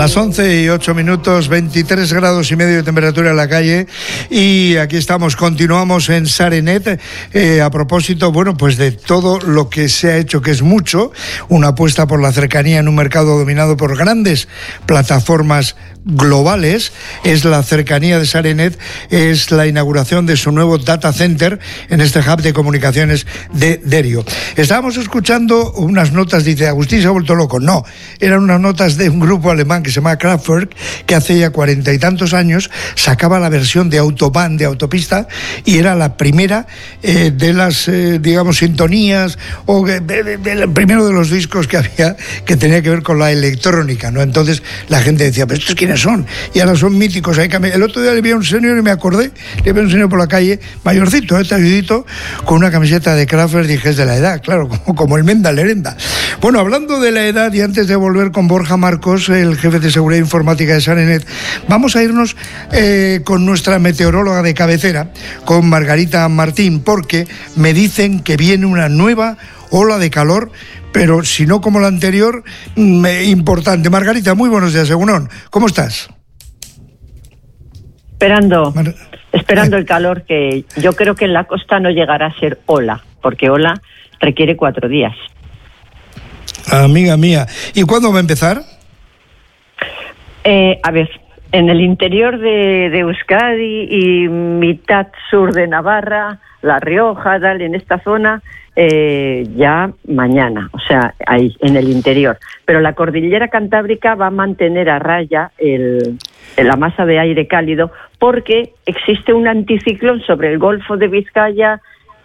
Las 11:08, 23 grados y medio de temperatura en la calle, y aquí estamos, continuamos en Sarenet, a propósito, bueno, pues de todo lo que se ha hecho, que es mucho, una apuesta por la cercanía en un mercado dominado por grandes plataformas globales. Es la cercanía de Sarenet, es la inauguración de su nuevo data center en este hub de comunicaciones de Derio. Estábamos escuchando unas notas, dice Agustín se ha vuelto loco. No, eran unas notas de un grupo alemán que se llama Kraftwerk, que hace ya 40 y tantos años sacaba la versión de Autobahn, de autopista, y era la primera de las, digamos, sintonías, o del primero de los discos que había, que tenía que ver con la electrónica, ¿no? Entonces la gente decía, pero estos quiénes son, y ahora son míticos. El otro día le vi a un señor y me acordé, le vi a un señor por la calle, mayorcito, talludito, con una camiseta de Kraftwerk, dije, es de la edad, claro, como el Menda Lerenda. Bueno, hablando de la edad, y antes de volver con Borja Marcos, el jefe de seguridad informática de Sarenet, vamos a irnos con nuestra meteoróloga de cabecera, con Margarita Martín, porque me dicen que viene una nueva ola de calor, pero si no como la anterior, importante. Margarita, muy buenos días, Egunon. ¿Cómo estás? Esperando el calor, que yo creo que en la costa no llegará a ser ola, porque ola requiere 4 días. Amiga mía. ¿Y cuándo va a empezar? A ver, en el interior de Euskadi y mitad sur de Navarra, La Rioja, en esta zona, ya mañana, o sea, ahí en el interior. Pero la cordillera cantábrica va a mantener a raya la masa de aire cálido, porque existe un anticiclón sobre el Golfo de Vizcaya